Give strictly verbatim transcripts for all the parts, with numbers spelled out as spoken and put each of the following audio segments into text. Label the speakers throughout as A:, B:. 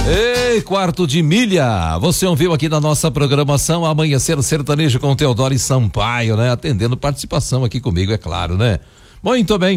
A: Ei, quarto de milha, você ouviu aqui na nossa programação Amanhecer Sertanejo com Teodoro e Sampaio, né? Atendendo participação aqui comigo, é claro, né? Muito bem,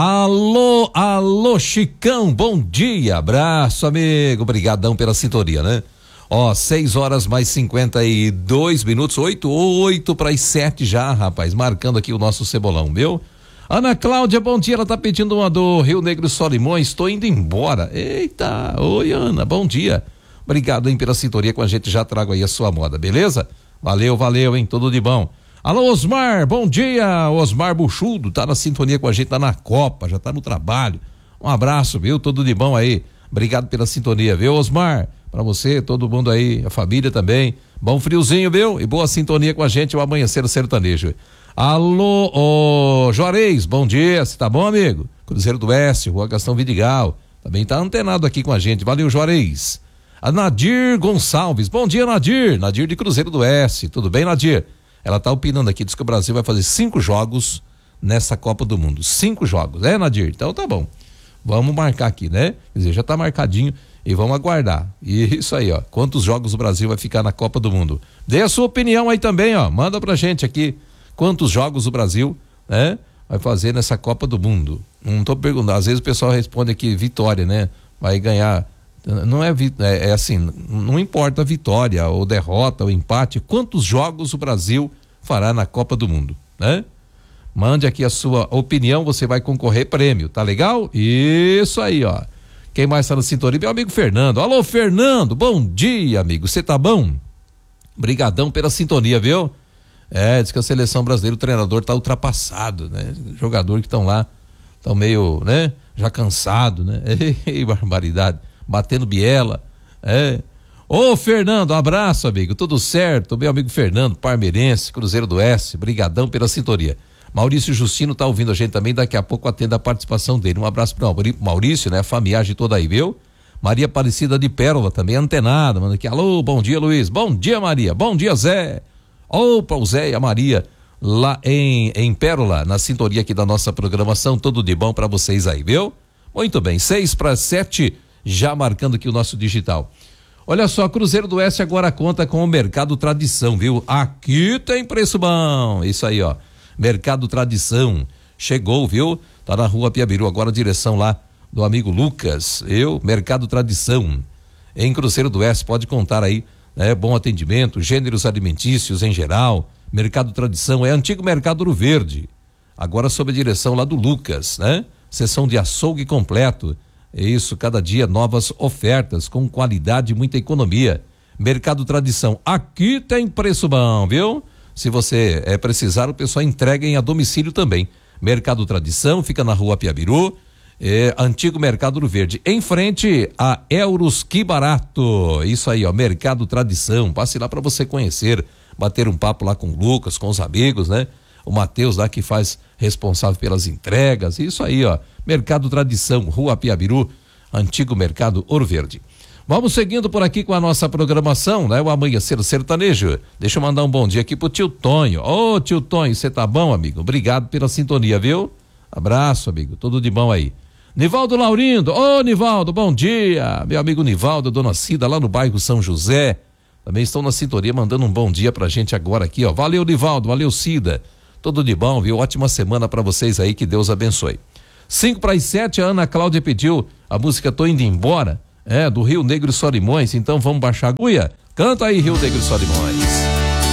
A: alô, alô Chicão, bom dia, abraço amigo, brigadão pela sintonia, né? Ó, seis horas mais cinquenta e dois minutos, oito, oito para as sete já, rapaz, marcando aqui o nosso cebolão, viu? Ana Cláudia, bom dia, ela tá pedindo uma do Rio Negro Solimões, estou indo embora. Eita, oi Ana, bom dia. Obrigado, hein, pela sintonia com a gente, já trago aí a sua moda, beleza? Valeu, valeu, hein, tudo de bom. Alô Osmar, bom dia, Osmar Buchudo, tá na sintonia com a gente, tá na Copa, já tá no trabalho. Um abraço, viu, tudo de bom aí. Obrigado pela sintonia, viu, Osmar? Pra você, todo mundo aí, a família também. Bom friozinho, viu? E boa sintonia com a gente, o Amanhecer Sertanejo. Alô, ô, Juarez, bom dia, você tá bom, amigo? Cruzeiro do Oeste, Rua Gastão Vidigal, também tá antenado aqui com a gente, valeu, Juarez. A Nadir Gonçalves, bom dia, Nadir, Nadir de Cruzeiro do Oeste, tudo bem, Nadir? Ela tá opinando aqui, diz que o Brasil vai fazer cinco jogos nessa Copa do Mundo, cinco jogos, é, Nadir? Então tá bom, vamos marcar aqui, né? Quer dizer, já tá marcadinho e vamos aguardar, e isso aí, ó, quantos jogos o Brasil vai ficar na Copa do Mundo? Dê a sua opinião aí também, ó, manda pra gente aqui. Quantos jogos o Brasil, né, vai fazer nessa Copa do Mundo? Não tô perguntando, às vezes o pessoal responde aqui vitória, né? Vai ganhar, não é, é, é assim, não importa a vitória ou derrota ou empate, quantos jogos o Brasil fará na Copa do Mundo, né? Mande aqui a sua opinião, você vai concorrer prêmio, tá legal? Isso aí, ó. Quem mais tá no sintonia? Meu amigo Fernando. Alô, Fernando, bom dia, amigo, você tá bom? Brigadão pela sintonia, viu? É, diz que a seleção brasileira, o treinador tá ultrapassado, né? Jogador que estão lá, estão meio, né? Já cansado, né? Ei, barbaridade. Batendo biela, é. Ô, Fernando, um abraço, amigo, tudo certo? Meu amigo Fernando, parmeirense, Cruzeiro do Oeste, brigadão pela sintonia. Maurício Justino tá ouvindo a gente também, daqui a pouco atenda a participação dele. Um abraço pro Maurício, né? A familiagem toda aí, viu? Maria Aparecida de Pérola, também antenada, manda aqui, alô, bom dia, Luiz, bom dia, Maria, bom dia, Zé. Opa, o Zé e a Maria, lá em, em Pérola, na sintonia aqui da nossa programação, tudo de bom pra vocês aí, viu? Muito bem, seis para sete, já marcando aqui o nosso digital. Olha só, Cruzeiro do Oeste agora conta com o Mercado Tradição, viu? Aqui tem preço bom, isso aí, ó, Mercado Tradição, chegou, viu? Tá na Rua Piabiru, agora direção lá do amigo Lucas, eu, Mercado Tradição, em Cruzeiro do Oeste, pode contar aí, né? Bom atendimento, gêneros alimentícios em geral, Mercado Tradição, é antigo Mercado Ouro Verde, agora sob a direção lá do Lucas, né? Seção de açougue completo, é isso, cada dia novas ofertas com qualidade e muita economia. Mercado Tradição, aqui tem preço bom, viu? Se você é precisar, o pessoal entrega em a domicílio também. Mercado Tradição fica na Rua Piabiru, é, antigo Mercado Ouro Verde, em frente a Euros Que Barato. Isso aí, ó, Mercado Tradição. Passe lá para você conhecer, bater um papo lá com o Lucas, com os amigos, né? O Matheus lá que faz responsável pelas entregas. Isso aí, ó, Mercado Tradição, Rua Piabiru, antigo Mercado Ouro Verde. Vamos seguindo por aqui com a nossa programação, né? O Amanhecer Sertanejo. Deixa eu mandar um bom dia aqui pro tio Tonho. Ô, oh, tio Tonho, você tá bom, amigo? Obrigado pela sintonia, viu? Abraço, amigo, tudo de bom aí. Nivaldo Laurindo, ô oh, Nivaldo, bom dia, meu amigo Nivaldo, dona Cida, lá no bairro São José, também estão na sintonia, mandando um bom dia pra gente agora aqui, ó, valeu Nivaldo, valeu Cida, tudo de bom, viu, ótima semana pra vocês aí, que Deus abençoe. Cinco para as sete, a Ana Cláudia pediu a música Tô Indo Embora, é, do Rio Negro e Solimões, então vamos baixar a agulha, canta aí Rio Negro e Solimões.